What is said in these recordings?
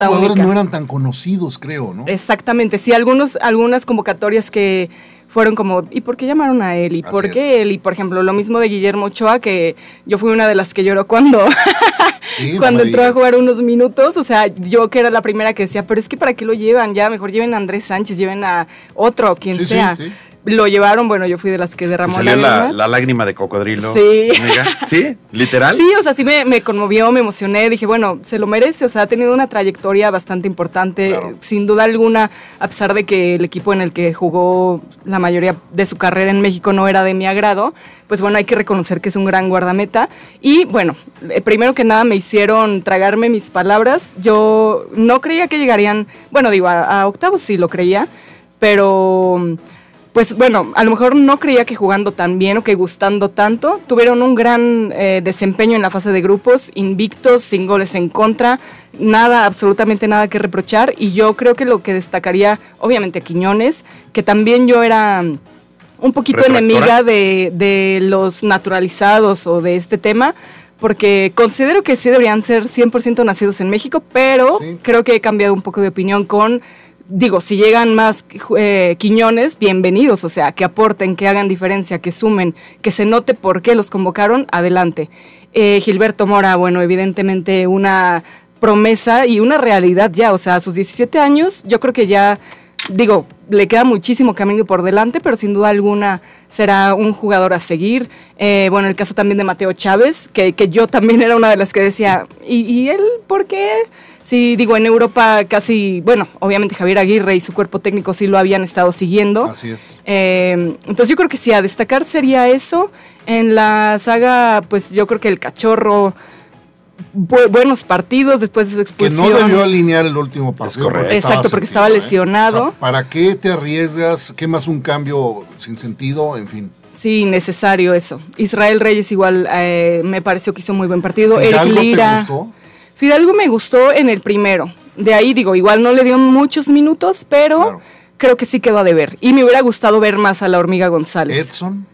jugadores no eran tan conocidos, creo, ¿no? Exactamente, sí, algunas convocatorias que fueron como, ¿y por qué llamaron a él? ¿Y por qué él? Y por ejemplo, lo mismo de Guillermo Ochoa, que yo fui una de las que lloró cuando entró a jugar unos minutos. O sea, yo que era la primera que decía, pero es que ¿para qué lo llevan? Ya mejor lleven a Andrés Sánchez, lleven a otro, quien sea. Sí. Lo llevaron, bueno, yo fui de las que derramó lágrimas. La lágrima de cocodrilo. Sí. Amiga. ¿Sí? ¿Literal? Sí, o sea, sí me conmovió, me emocioné. Dije, bueno, se lo merece. O sea, ha tenido una trayectoria bastante importante. Claro. Sin duda alguna, a pesar de que el equipo en el que jugó la mayoría de su carrera en México no era de mi agrado, pues bueno, hay que reconocer que es un gran guardameta. Y bueno, primero que nada me hicieron tragarme mis palabras. Yo no creía que llegarían, bueno, digo, a octavos sí lo creía, pero pues bueno, a lo mejor no creía que jugando tan bien o que gustando tanto. Tuvieron un gran desempeño en la fase de grupos, invictos, sin goles en contra, nada, absolutamente nada que reprochar. Y yo creo que lo que destacaría, obviamente, Quiñones, que también yo era un poquito enemiga de los naturalizados o de este tema, porque considero que sí deberían ser 100% nacidos en México, pero sí, creo que he cambiado un poco de opinión con... Digo, si llegan más Quiñones, bienvenidos, o sea, que aporten, que hagan diferencia, que sumen, que se note por qué los convocaron, adelante. Gilberto Mora, bueno, evidentemente una promesa y una realidad ya, o sea, a sus 17 años, yo creo que ya, digo, le queda muchísimo camino por delante, pero sin duda alguna será un jugador a seguir. Bueno, el caso también de Mateo Chávez, que yo también era una de las que decía, ¿y él por qué? Sí, digo, en Europa casi, bueno, obviamente Javier Aguirre y su cuerpo técnico sí lo habían estado siguiendo. Así es. Entonces yo creo que sí, a destacar sería eso. En la saga, pues yo creo que el Cachorro, buenos partidos después de su expulsión. Que no debió alinear el último partido. Exacto, porque estaba lesionado. O sea, ¿para qué te arriesgas? ¿Qué más un cambio sin sentido? En fin. Sí, necesario eso. Israel Reyes igual me pareció que hizo muy buen partido. ¿Fidalgo Eric Lira. te gustó? Fidalgo me gustó en el primero. De ahí, digo, igual no le dio muchos minutos, pero claro, creo que sí quedó a deber. Y me hubiera gustado ver más a la Hormiga González.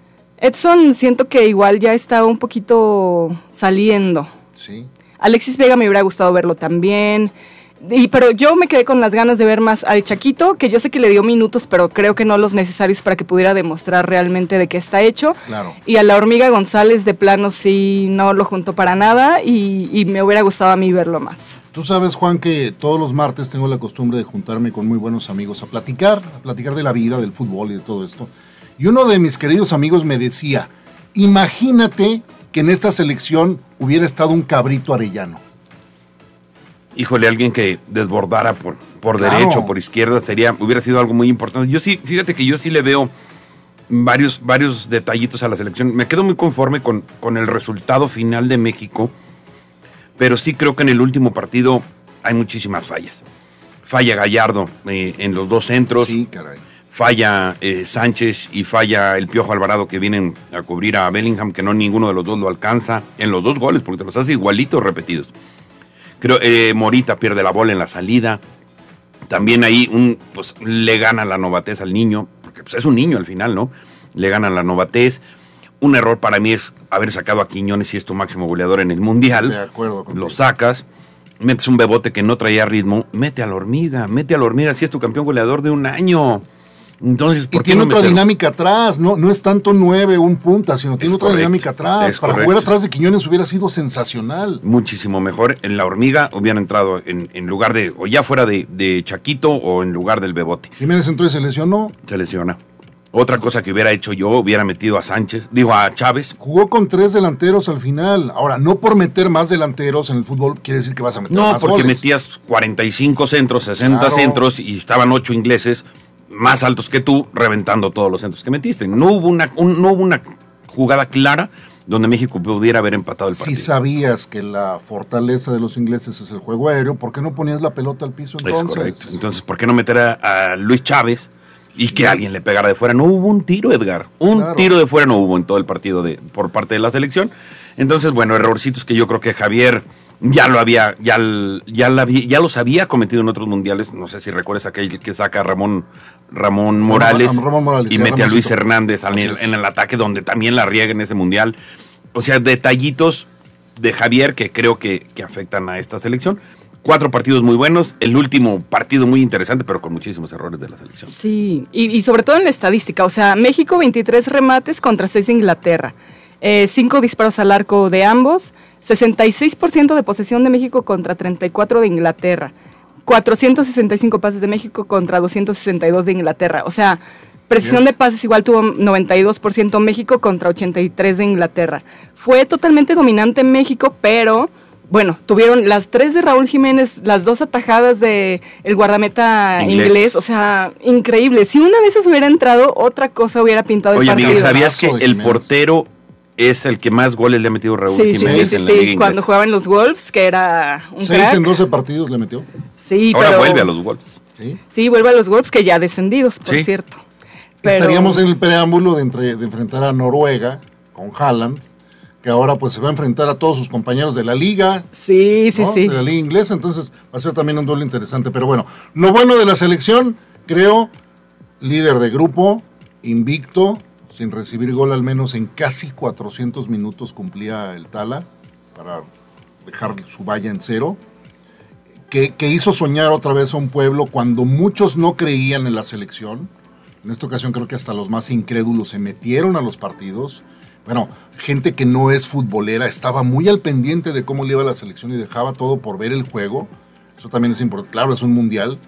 Edson siento que igual ya estaba un poquito saliendo. Sí. Alexis Vega me hubiera gustado verlo también. Pero yo me quedé con las ganas de ver más al Chaquito, que yo sé que le dio minutos, pero creo que no los necesarios para que pudiera demostrar realmente de qué está hecho. Claro. Y a la Hormiga González de plano sí no lo juntó para nada y me hubiera gustado a mí verlo más. Tú sabes, Juan, que todos los martes tengo la costumbre de juntarme con muy buenos amigos a platicar de la vida, del fútbol y de todo esto. Y uno de mis queridos amigos me decía, imagínate que en esta selección hubiera estado un Cabrito Arellano. Híjole, alguien que desbordara por claro, derecho, por izquierda, hubiera sido algo muy importante. Yo sí, fíjate que yo sí le veo varios detallitos a la selección. Me quedo muy conforme con el resultado final de México, pero sí creo que en el último partido hay muchísimas fallas. Falla Gallardo en los dos centros. Sí, caray. Falla Sánchez y falla el Piojo Alvarado, que vienen a cubrir a Bellingham, que no ninguno de los dos lo alcanza en los dos goles, porque te los hace igualitos repetidos. Creo Morita pierde la bola en la salida. También ahí pues le gana la novatez al niño, porque pues, es un niño al final, ¿no? Le gana la novatez. Un error para mí es haber sacado a Quiñones, si es tu máximo goleador en el Mundial. De acuerdo contigo. Lo sacas, metes un Bebote que no traía ritmo, mete a la Hormiga, si es tu campeón goleador de un año. Entonces, ¿por qué tiene otra dinámica atrás, no es tanto 9, un punta, sino tiene otra dinámica atrás. Para jugar atrás de Quiñones hubiera sido sensacional. Muchísimo mejor. En la Hormiga hubieran entrado en lugar de, o ya fuera de Chaquito o en lugar del Bebote. Jiménez entró y se lesionó. Se lesiona. Otra cosa que hubiera hecho yo, hubiera metido a Chávez. Jugó con 3 delanteros al final. Ahora, no por meter más delanteros en el fútbol quiere decir que vas a meter más goles. No, porque metías 45 centros, 60 centros y estaban 8 ingleses más altos que tú, reventando todos los centros que metiste. No hubo una jugada clara donde México pudiera haber empatado el partido. Si sabías que la fortaleza de los ingleses es el juego aéreo, ¿por qué no ponías la pelota al piso entonces? Es correcto. Entonces, ¿por qué no meter a Luis Chávez y que alguien le pegara de fuera? No hubo un tiro, Edgar. Tiro de fuera no hubo en todo el partido por parte de la selección. Entonces, bueno, errorcitos que yo creo que Javier ya los había cometido en otros mundiales. No sé si recuerdas aquel que saca a Ramón Morales y mete a Luis Hernández en el ataque, donde también la riega en ese mundial. O sea, detallitos de Javier que creo que afectan a esta selección. 4 partidos muy buenos, el último partido muy interesante, pero con muchísimos errores de la selección. Sí, y sobre todo en la estadística, o sea, México 23 remates contra 6 de Inglaterra, 5 disparos al arco de ambos, 66% de posesión de México contra 34 de Inglaterra, 465 pases de México contra 262 de Inglaterra, o sea, precisión de pases igual tuvo 92% México contra 83 de Inglaterra. Fue totalmente dominante en México, pero bueno, tuvieron las 3 de Raúl Jiménez, las 2 atajadas de el guardameta inglés, o sea, increíble. Si una de esas hubiera entrado, otra cosa hubiera pintado el partido. Oye, ¿sabías que el portero es el que más goles le ha metido Raúl Jiménez en la Liga Inglesa? Cuando jugaba en los Wolves, que era un 6 crack. en 12 partidos le metió. Sí, ahora pero vuelve a los Wolves. Sí, vuelve a los Wolves, que ya descendidos, por cierto. Pero estaríamos en el preámbulo de enfrentar a Noruega con Haaland, que ahora pues se va a enfrentar a todos sus compañeros de la liga. Sí. De la liga inglesa, entonces va a ser también un duelo interesante. Pero bueno, lo bueno de la selección, creo, líder de grupo, invicto, sin recibir gol al menos en casi 400 minutos cumplía el Tala para dejar su valla en 0. Que hizo soñar otra vez a un pueblo cuando muchos no creían en la selección. En esta ocasión creo que hasta los más incrédulos se metieron a los partidos. Bueno, gente que no es futbolera estaba muy al pendiente de cómo le iba la selección y dejaba todo por ver el juego. Eso también es importante. Claro, es un mundial.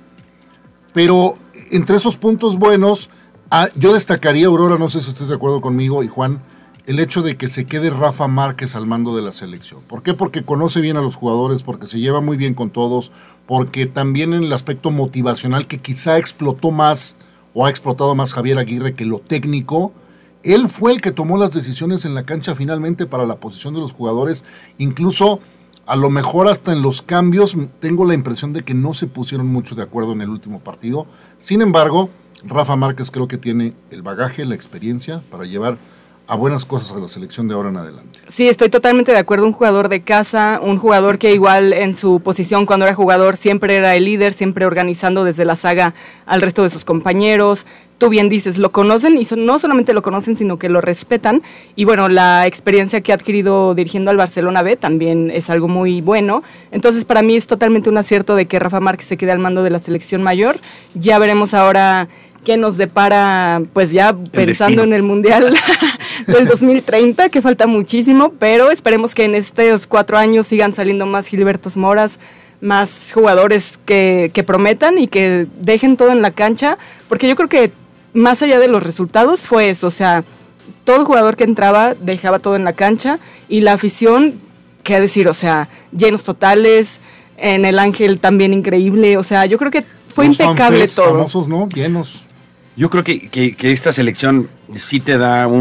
Pero entre esos puntos buenos, yo destacaría, Aurora, no sé si estés de acuerdo conmigo, y Juan, el hecho de que se quede Rafa Márquez al mando de la selección. ¿Por qué? Porque conoce bien a los jugadores, porque se lleva muy bien con todos, porque también en el aspecto motivacional que quizá explotó más o ha explotado más Javier Aguirre que lo técnico, él fue el que tomó las decisiones en la cancha finalmente para la posición de los jugadores, incluso a lo mejor hasta en los cambios tengo la impresión de que no se pusieron mucho de acuerdo en el último partido. Sin embargo, Rafa Márquez creo que tiene el bagaje, la experiencia para llevar a buenas cosas a la selección de ahora en adelante. Sí, estoy totalmente de acuerdo. Un jugador de casa, un jugador que igual en su posición cuando era jugador siempre era el líder, siempre organizando desde la saga al resto de sus compañeros. Tú bien dices, lo conocen y no solamente lo conocen, sino que lo respetan. Y bueno, la experiencia que ha adquirido dirigiendo al Barcelona B también es algo muy bueno. Entonces, para mí es totalmente un acierto de que Rafa Márquez se quede al mando de la selección mayor. Ya veremos ahora qué nos depara, pues ya pensando en el Mundial del 2030, que falta muchísimo, pero esperemos que en estos 4 años sigan saliendo más Gilbertos Moras, más jugadores que prometan y que dejen todo en la cancha, porque yo creo que más allá de los resultados fue eso, o sea, todo jugador que entraba dejaba todo en la cancha y la afición, qué decir, o sea, llenos totales, en el Ángel también increíble, o sea, yo creo que fue los impecable todo. Famosos, ¿no? Llenos. Yo creo que esta selección sí te da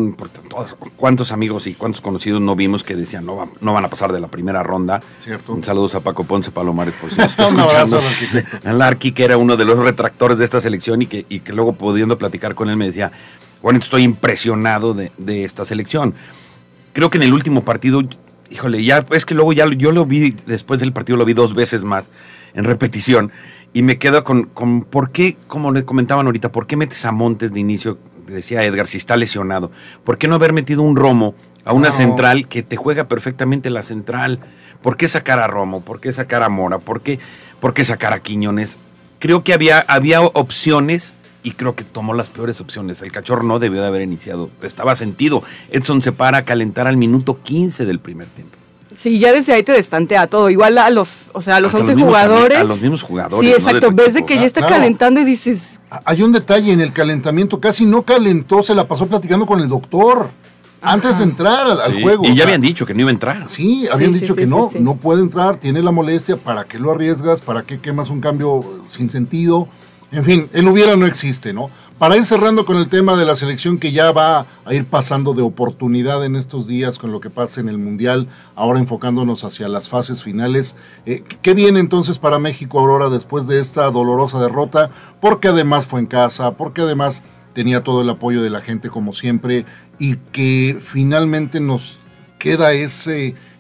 cuántos amigos y cuántos conocidos no vimos que decían no van a pasar de la primera ronda. Cierto. Saludos a Paco Ponce Palomares, por si nos está escuchando. Al Arqui, que era uno de los retractores de esta selección y que luego pudiendo platicar con él me decía, bueno, estoy impresionado de esta selección. Creo que en el último partido, híjole, ya es que luego yo lo vi, después del partido lo vi 2 veces más en repetición. Y me quedo con por qué, como le comentaban ahorita, ¿por qué metes a Montes de inicio? Decía Edgar, si está lesionado. ¿Por qué no haber metido un Romo a una central que te juega perfectamente la central? ¿Por qué sacar a Romo? ¿Por qué sacar a Mora? ¿Por qué sacar a Quiñones? Creo que había opciones y creo que tomó las peores opciones. El Cachorro no debió de haber iniciado. Estaba sentido. Edson se para a calentar al minuto 15 del primer tiempo. Sí, ya desde ahí te destantea todo. Igual a los 11 jugadores. A los mismos jugadores. Sí, exacto. ¿No? Ves de que ya está calentando y dices... Hay un detalle en el calentamiento. Casi no calentó, se la pasó platicando con el doctor. Ajá. Antes de entrar al juego. Y ya habían dicho que no iba a entrar. Sí, habían dicho que no puede entrar, tiene la molestia. ¿Para qué lo arriesgas? ¿Para qué quemas un cambio sin sentido? En fin, el hubiera no existe, ¿no? Para ir cerrando con el tema de la selección que ya va a ir pasando de oportunidad en estos días con lo que pasa en el Mundial, ahora enfocándonos hacia las fases finales. ¿Qué viene entonces para México, Aurora, después de esta dolorosa derrota? Porque además fue en casa, porque además tenía todo el apoyo de la gente como siempre y que finalmente nos queda esa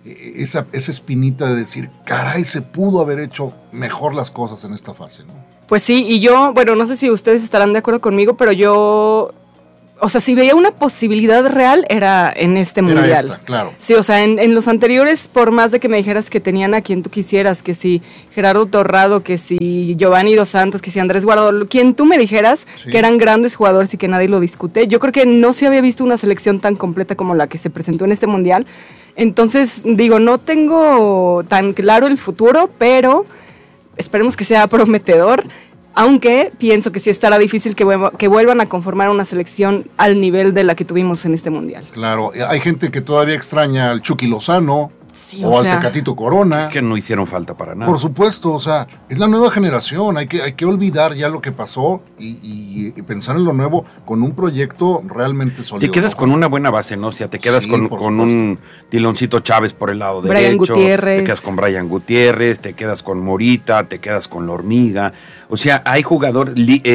espinita de decir, caray, se pudo haber hecho mejor las cosas en esta fase, ¿no? Pues sí, y yo, bueno, no sé si ustedes estarán de acuerdo conmigo, pero yo, o sea, si veía una posibilidad real, era en este mundial. Era esta, claro. Sí, o sea, en los anteriores, por más de que me dijeras que tenían a quien tú quisieras, que si Gerardo Torrado, que si Giovanni Dos Santos, que si Andrés Guardado, quien tú me dijeras que eran grandes jugadores y que nadie lo discute, yo creo que no se había visto una selección tan completa como la que se presentó en este mundial. Entonces, digo, no tengo tan claro el futuro, pero esperemos que sea prometedor. Aunque pienso que sí estará difícil que vuelvan a conformar una selección al nivel de la que tuvimos en este mundial. Claro, hay gente que todavía extraña al Chucky Lozano, sí, o al Tecatito Corona. Que no hicieron falta para nada. Por supuesto, o sea, es la nueva generación, hay que olvidar ya lo que pasó y pensar en lo nuevo con un proyecto realmente sólido. Te quedas con una buena base, ¿no? O sea, te quedas con un Diloncito Chávez por el lado Brian derecho, Gutiérrez. te quedas con Brian Gutiérrez, te quedas con Morita, te quedas con La Hormiga. O sea, hay jugador,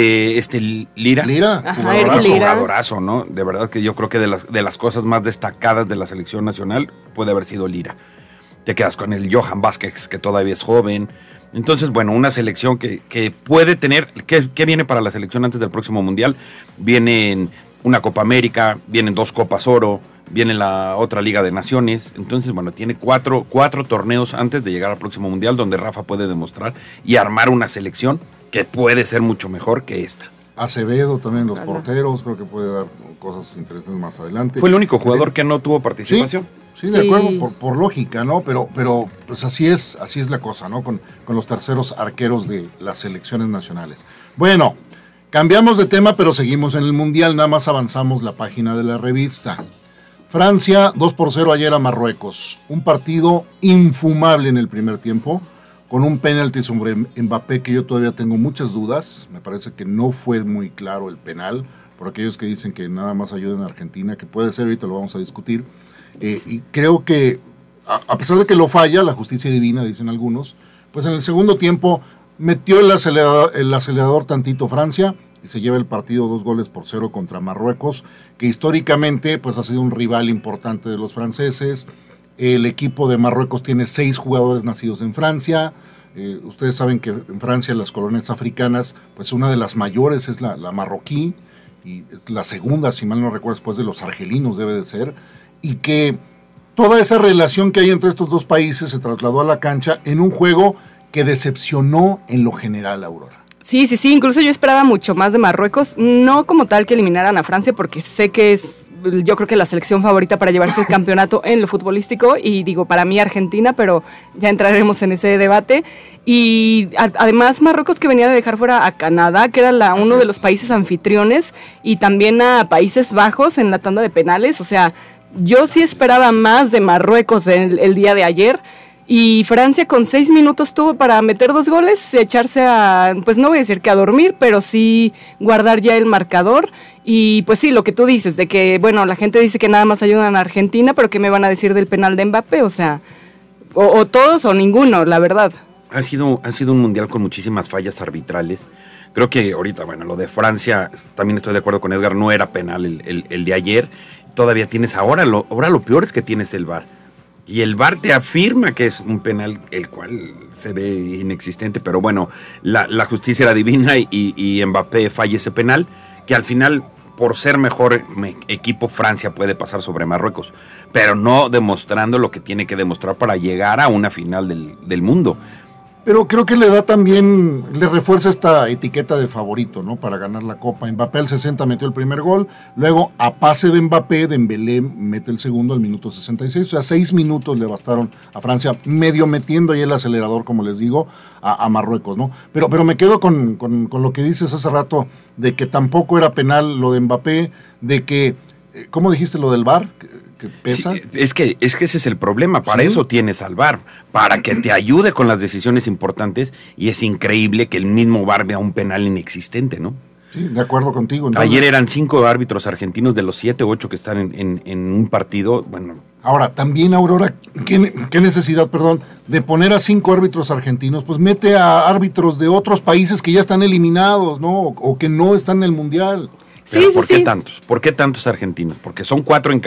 Lira. Ajá, Jugadorazo, ¿no? De verdad que yo creo que de las cosas más destacadas de la selección nacional puede haber sido Lira. Te quedas con el Johan Vázquez, que todavía es joven. Entonces, bueno, una selección que puede tener... ¿Qué viene para la selección antes del próximo Mundial? Vienen una Copa América, vienen 2 Copas Oro, viene la otra Liga de Naciones. Entonces, bueno, tiene cuatro torneos antes de llegar al próximo Mundial, donde Rafa puede demostrar y armar una selección que puede ser mucho mejor que esta. Acevedo también, los porteros, creo que puede dar cosas interesantes más adelante. Fue el único jugador que no tuvo participación. Sí, de acuerdo, por lógica, ¿no? Pero pues así es la cosa, ¿no? Con los terceros arqueros de las selecciones nacionales. Bueno, cambiamos de tema, pero seguimos en el Mundial, nada más avanzamos la página de la revista. Francia, 2-0 ayer a Marruecos. Un partido infumable en el primer tiempo, con un penalti sobre Mbappé que yo todavía tengo muchas dudas. Me parece que no fue muy claro el penal, por aquellos que dicen que nada más ayuda en Argentina, que puede ser, ahorita lo vamos a discutir. Y creo que, a pesar de que lo falla, la justicia divina, dicen algunos, pues en el segundo tiempo metió el acelerador tantito Francia y se lleva el partido 2-0 contra Marruecos, que históricamente pues ha sido un rival importante de los franceses. El equipo de Marruecos tiene 6 jugadores nacidos en Francia. Ustedes saben que en Francia las colonias africanas, pues una de las mayores es la marroquí, y es la segunda, si mal no recuerdo, después de los argelinos debe de ser, y que toda esa relación que hay entre estos dos países se trasladó a la cancha en un juego que decepcionó en lo general a Aurora. Sí, incluso yo esperaba mucho más de Marruecos, no como tal que eliminaran a Francia, porque sé que es, yo creo que la selección favorita para llevarse el campeonato en lo futbolístico, y digo, para mí Argentina, pero ya entraremos en ese debate. Y además Marruecos, que venía de dejar fuera a Canadá, que era uno de los países anfitriones, y también a Países Bajos en la tanda de penales. O sea, yo sí esperaba más de Marruecos el día de ayer. Y Francia con 6 minutos tuvo para meter 2 goles, echarse pues no voy a decir que a dormir, pero sí guardar ya el marcador. Y pues sí, lo que tú dices, de que, bueno, la gente dice que nada más ayudan a Argentina, pero ¿qué me van a decir del penal de Mbappé? O sea, o todos o ninguno, la verdad. Ha sido un mundial con muchísimas fallas arbitrales. Creo que ahorita, bueno, lo de Francia, también estoy de acuerdo con Edgar, no era penal el de ayer. Todavía tienes ahora lo peor es que tienes el VAR. Y el VAR te afirma que es un penal, el cual se ve inexistente, pero bueno, la justicia era divina y Mbappé falla ese penal, que al final, por ser mejor equipo, Francia puede pasar sobre Marruecos, pero no demostrando lo que tiene que demostrar para llegar a una final del mundo. Pero creo que le da también, le refuerza esta etiqueta de favorito, ¿no? Para ganar la Copa. Mbappé al 60 metió el primer gol, luego a pase de Mbappé, Dembélé mete el segundo al minuto 66, o sea, 6 minutos le bastaron a Francia, medio metiendo ahí el acelerador, como les digo, a Marruecos, ¿no? Pero me quedo con lo que dices hace rato, de que tampoco era penal lo de Mbappé, de que, ¿cómo dijiste lo del VAR? Que pesa. Sí, es que ese es el problema, para eso tienes al VAR, para que te ayude con las decisiones importantes, y es increíble que el mismo VAR vea un penal inexistente, ¿no? Sí, de acuerdo contigo. Entonces, ayer eran 5 árbitros argentinos de los 7 u 8 que están en un partido, bueno. Ahora, también Aurora, ¿qué necesidad, de poner a 5 árbitros argentinos? Pues mete a árbitros de otros países que ya están eliminados, ¿no? O que no están en el Mundial. Pero ¿por qué tantos? ¿Por qué tantos argentinos? Porque son 4 en cancha.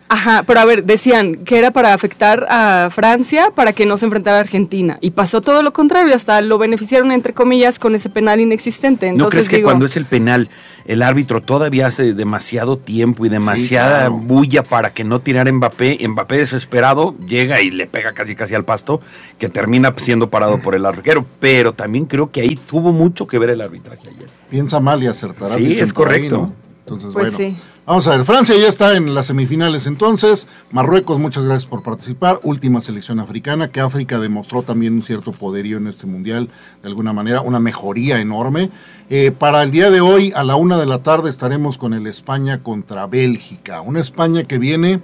Ajá, pero a ver, decían que era para afectar a Francia para que no se enfrentara a Argentina. Y pasó todo lo contrario, hasta lo beneficiaron, entre comillas, con ese penal inexistente. Entonces, ¿no crees que cuando es el penal, el árbitro todavía hace demasiado tiempo y demasiada bulla para que no tirara Mbappé? Mbappé desesperado llega y le pega casi al pasto, que termina siendo parado por el arquero. Pero también creo que ahí tuvo mucho que ver el arbitraje ayer. Piensa mal y acertará. Sí, es correcto. Ahí, ¿no? Entonces, pues bueno. sí. Vamos a ver, Francia ya está en las semifinales entonces. Marruecos, muchas gracias por participar. Última selección africana, que África demostró también un cierto poderío en este mundial, de alguna manera, una mejoría enorme. Para el día de hoy, a la 1:00 p.m, estaremos con el España contra Bélgica. Una España que viene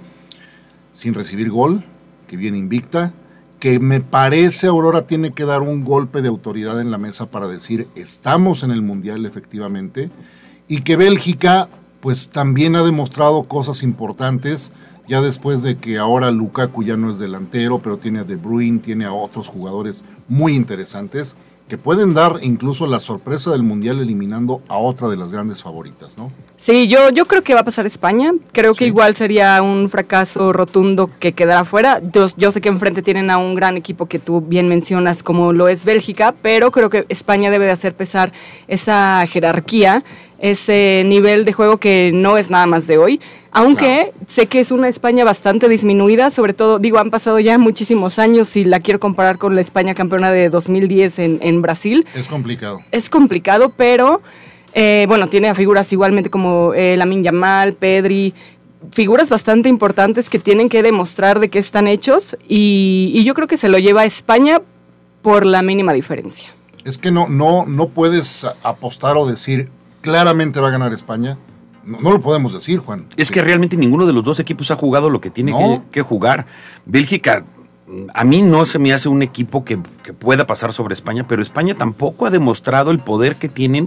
sin recibir gol, que viene invicta, que me parece, Aurora, tiene que dar un golpe de autoridad en la mesa para decir, estamos en el mundial efectivamente, y que Bélgica pues también ha demostrado cosas importantes, ya después de que ahora Lukaku ya no es delantero, pero tiene a De Bruyne, tiene a otros jugadores muy interesantes, que pueden dar incluso la sorpresa del Mundial eliminando a otra de las grandes favoritas, ¿no? Sí, yo creo que va a pasar España. Creo que igual sería un fracaso rotundo que quedara fuera. Yo sé que enfrente tienen a un gran equipo que tú bien mencionas, como lo es Bélgica, pero creo que España debe de hacer pesar esa jerarquía, ese nivel de juego que no es nada más de hoy, aunque sé que es una España bastante disminuida, sobre todo, han pasado ya muchísimos años y la quiero comparar con la España campeona de 2010 en Brasil. Es complicado. Es complicado, pero tiene a figuras igualmente como Lamine Yamal, Pedri, figuras bastante importantes que tienen que demostrar de qué están hechos y yo creo que se lo lleva a España por la mínima diferencia. Es que no puedes apostar o decir claramente va a ganar España. No lo podemos decir, Juan. Es que realmente ninguno de los dos equipos ha jugado lo que tiene que jugar. Bélgica, a mí no se me hace un equipo que pueda pasar sobre España, pero España tampoco ha demostrado el poder que tienen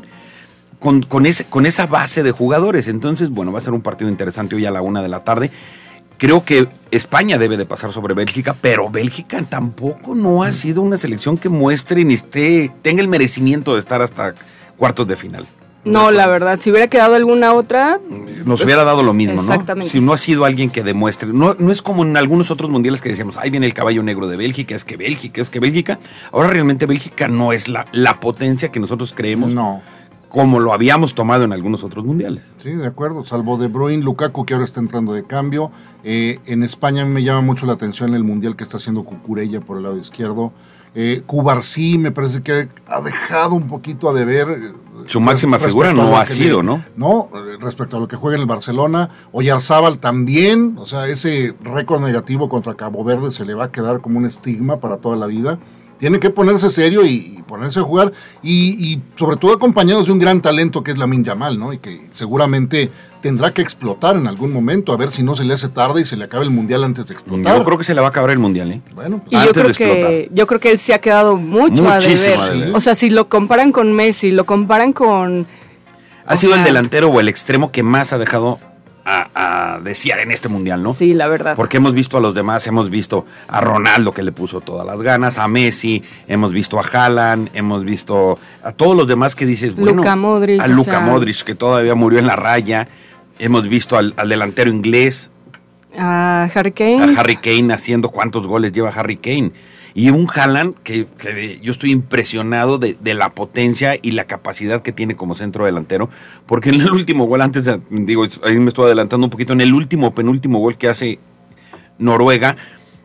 con esa base de jugadores. Entonces, va a ser un partido interesante hoy a la 1:00 p.m. Creo que España debe de pasar sobre Bélgica, pero Bélgica tampoco no ha sido una selección que muestre ni tenga el merecimiento de estar hasta cuartos de final. No, la verdad, si hubiera quedado alguna otra... Nos hubiera dado lo mismo, exactamente. ¿no? Si no ha sido alguien que demuestre. No es como en algunos otros mundiales que decíamos, ahí viene el caballo negro de Bélgica, es que Bélgica. Ahora realmente Bélgica no es la potencia que nosotros creemos. No. Como lo habíamos tomado en algunos otros mundiales. Sí, de acuerdo, salvo De Bruyne, Lukaku, que ahora está entrando de cambio. En España a mí me llama mucho la atención el mundial que está haciendo Cucurella por el lado izquierdo. Cubarsí me parece que ha dejado un poquito a deber. Su máxima figura no ha sido, ¿no? No, respecto a lo que juega en el Barcelona. Oyarzábal también, o sea, ese récord negativo contra Cabo Verde se le va a quedar como un estigma para toda la vida. Tiene que ponerse serio y ponerse a jugar y sobre todo acompañados de un gran talento que es Lamine Yamal, ¿no? Y que seguramente tendrá que explotar en algún momento, a ver si no se le hace tarde y se le acabe el mundial antes de explotar. Yo creo que se le va a acabar el mundial, ¿eh? Bueno, pues y yo creo que él se ha quedado muchísimo a deber. O sea, si lo comparan con Messi, lo comparan con... Ha sido el delantero o el extremo que más ha dejado a desear en este mundial, ¿no? Sí, la verdad. Porque hemos visto a los demás, hemos visto a Ronaldo que le puso todas las ganas, a Messi, hemos visto a Haaland, hemos visto a todos los demás que dices, bueno, Luka Modric, a Luka Modric que todavía murió en la raya, hemos visto al delantero inglés, a Harry Kane. A Harry Kane haciendo cuántos goles lleva Harry Kane. Y un Haaland que yo estoy impresionado de la potencia y la capacidad que tiene como centro delantero, porque en el último gol, ahí me estoy adelantando un poquito, en el penúltimo gol que hace Noruega,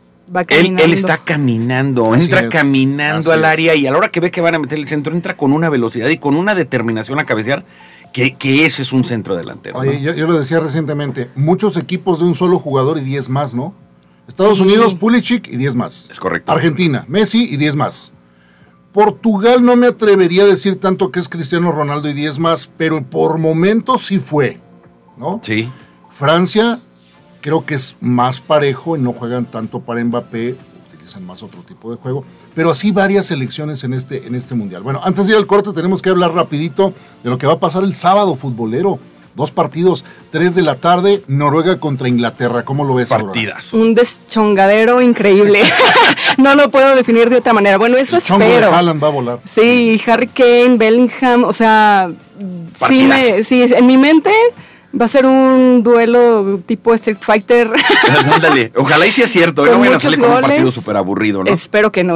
él está caminando, entra caminando al área y a la hora que ve que van a meter el centro, entra con una velocidad y con una determinación a cabecear, que ese es un centro delantero. Oye, ¿no? yo lo decía recientemente, muchos equipos de un solo jugador y 10 más, ¿no? Estados Unidos, Pulisic y 10 más. Es correcto. Argentina, Messi y 10 más. Portugal no me atrevería a decir tanto que es Cristiano Ronaldo y 10 más, pero por momentos sí fue, ¿no? Sí. Francia creo que es más parejo y no juegan tanto para Mbappé, utilizan más otro tipo de juego, pero así varias selecciones en este mundial. Bueno, antes de ir al corte tenemos que hablar rapidito de lo que va a pasar el sábado futbolero. 2 partidos, 3 de la tarde, Noruega contra Inglaterra. ¿Cómo lo ves, Partidas. Un deschongadero increíble. No lo puedo definir de otra manera. Bueno, eso el chongo espero. De Haaland va a volar. Sí, Harry Kane, Bellingham, o sea, sí, en mi mente Va a ser un duelo tipo Street Fighter. Ándale, ojalá y sea cierto. No vayan a salir con un partido súper aburrido, ¿no? Espero que no.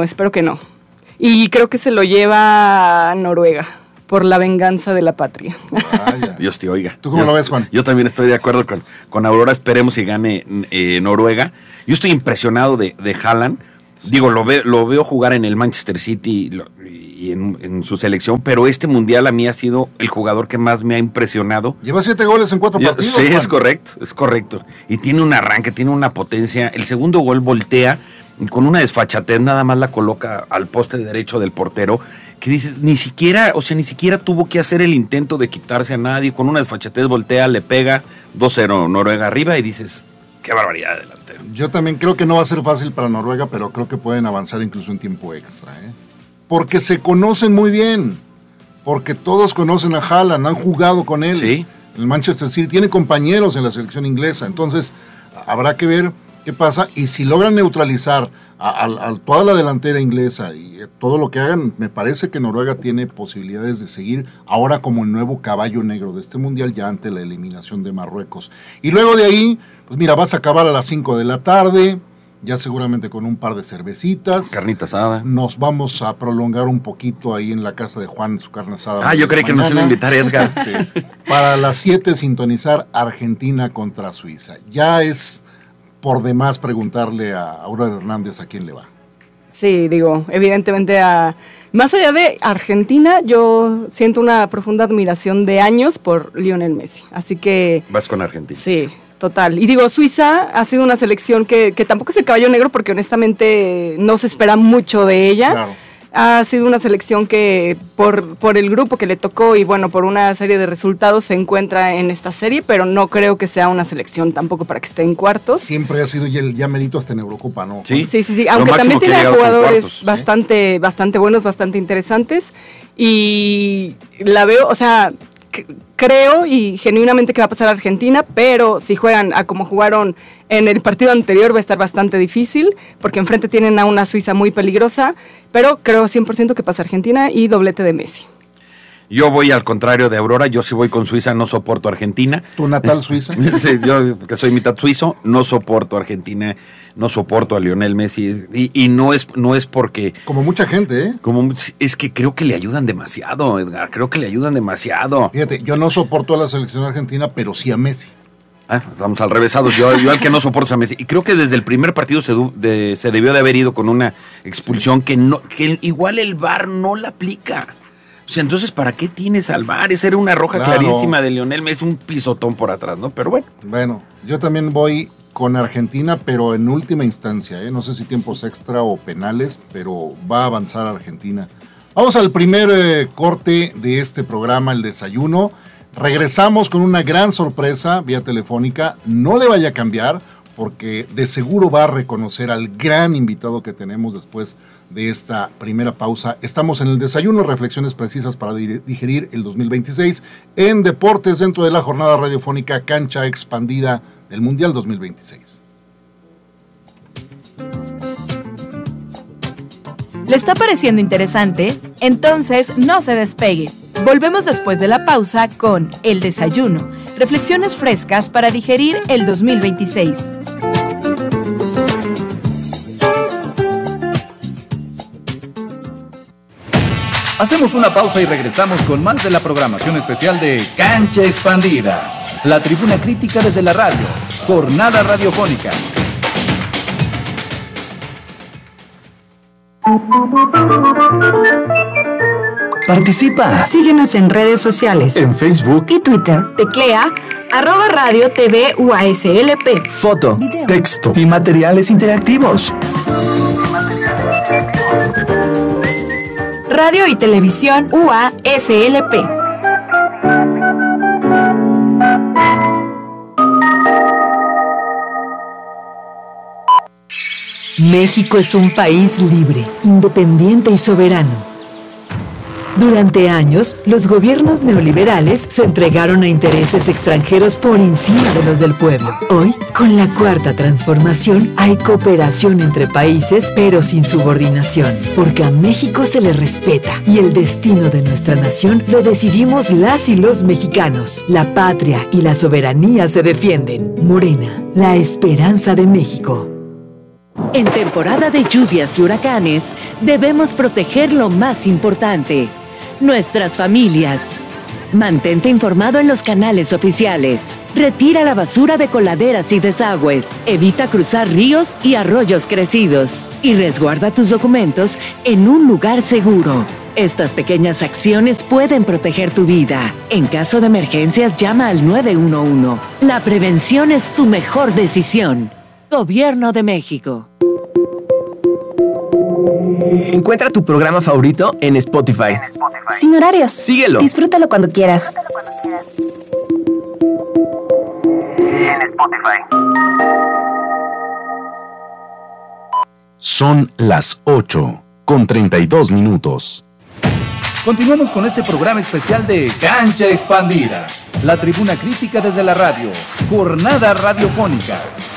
Y creo que se lo lleva Noruega por la venganza de la patria. Vaya. Dios te oiga. ¿Tú cómo lo ves, Juan? Yo también estoy de acuerdo con Aurora. Esperemos que gane Noruega. Yo estoy impresionado de Haaland. Digo, lo veo jugar en el Manchester City y en su selección, pero este mundial a mí ha sido el jugador que más me ha impresionado. Lleva 7 goles en 4 partidos. Sí, Juan. es correcto. Y tiene un arranque, tiene una potencia. El segundo gol voltea y con una desfachatez nada más la coloca al poste derecho del portero, que dices, ni siquiera tuvo que hacer el intento de quitarse a nadie. Con una desfachatez voltea, le pega 2-0 Noruega arriba y dices, qué barbaridad delantero. Yo también creo que no va a ser fácil para Noruega, pero creo que pueden avanzar incluso en tiempo extra, ¿eh? Porque se conocen muy bien, porque todos conocen a Haaland, han jugado con él. Sí. El Manchester City tiene compañeros en la selección inglesa, entonces habrá que ver qué pasa, y si logran neutralizar a toda la delantera inglesa y todo lo que hagan, me parece que Noruega tiene posibilidades de seguir ahora como el nuevo caballo negro de este mundial, ya ante la eliminación de Marruecos. Y luego de ahí, pues mira, vas a acabar a las 5 de la tarde, ya seguramente con un par de cervecitas. Carnita asada. Nos vamos a prolongar un poquito ahí en la casa de Juan, su carne asada. Yo creí que nos iba a invitar Edgar. Para las 7 sintonizar Argentina contra Suiza. Ya es por demás preguntarle a Aurora Hernández a quién le va. Sí, digo, evidentemente más allá de Argentina, yo siento una profunda admiración de años por Lionel Messi. Así que... Vas con Argentina. Sí, total. Y digo, Suiza ha sido una selección que tampoco es el caballo negro porque honestamente no se espera mucho de ella. Claro. Ha sido una selección que por el grupo que le tocó y bueno, por una serie de resultados se encuentra en esta serie, pero no creo que sea una selección tampoco para que esté en cuartos. Siempre ha sido ya merito hasta en Eurocopa, ¿no? Sí. Aunque también tiene jugadores bastante buenos, bastante interesantes. Y la veo, o sea, creo y genuinamente que va a pasar a Argentina, pero si juegan a como jugaron en el partido anterior va a estar bastante difícil, porque enfrente tienen a una Suiza muy peligrosa, pero creo 100% que pasa Argentina y doblete de Messi. Yo voy al contrario de Aurora, yo sí voy con Suiza, no soporto Argentina. ¿Tu natal Suiza? Sí, yo que soy mitad suizo, no soporto Argentina, no soporto a Lionel Messi y no es porque... Como mucha gente, ¿eh? Es que creo que le ayudan demasiado, Edgar, creo que le ayudan demasiado. Fíjate, yo no soporto a la selección argentina, pero sí a Messi. Estamos al revésados, yo al que no soporto a Messi. Y creo que desde el primer partido se debió de haber ido con una expulsión que igual el VAR no la aplica. O sea, entonces, ¿para qué tienes al VAR? Esa era una roja clarísima de Lionel Messi, un pisotón por atrás, ¿no? Pero bueno. Bueno, yo también voy con Argentina, pero en última instancia, ¿eh? No sé si tiempos extra o penales, pero va a avanzar Argentina. Vamos al primer corte de este programa, El Desayuno. Regresamos con una gran sorpresa vía telefónica. No le vaya a cambiar, porque de seguro va a reconocer al gran invitado que tenemos después de esta primera pausa. Estamos en El Desayuno, reflexiones precisas para digerir el 2026 en deportes dentro de la jornada radiofónica Cancha Expandida del Mundial 2026. ¿Le está pareciendo interesante? Entonces no se despegue. Volvemos después de la pausa con El Desayuno, reflexiones frescas para digerir el 2026. Hacemos una pausa y regresamos con más de la programación especial de Cancha Expandida, la tribuna crítica desde la radio, jornada radiofónica. Participa. Síguenos en redes sociales. En Facebook y Twitter. Teclea @Radio TV UASLP. Foto, video, texto y materiales interactivos. Radio y Televisión UASLP. México es un país libre, independiente y soberano. Durante años, los gobiernos neoliberales se entregaron a intereses extranjeros por encima de los del pueblo. Hoy, con la Cuarta Transformación, hay cooperación entre países, pero sin subordinación, porque a México se le respeta y el destino de nuestra nación lo decidimos las y los mexicanos. La patria y la soberanía se defienden. Morena, la esperanza de México. En temporada de lluvias y huracanes, debemos proteger lo más importante: nuestras familias. Mantente informado en los canales oficiales. Retira la basura de coladeras y desagües. Evita cruzar ríos y arroyos crecidos. Y resguarda tus documentos en un lugar seguro. Estas pequeñas acciones pueden proteger tu vida. En caso de emergencias, llama al 911. La prevención es tu mejor decisión. Gobierno de México. Encuentra tu programa favorito en Spotify. Sin horarios. Síguelo. Disfrútalo cuando quieras. En Spotify. Son las 8:32. Continuamos con este programa especial de Cancha Expandida. La tribuna crítica desde la radio. Jornada radiofónica.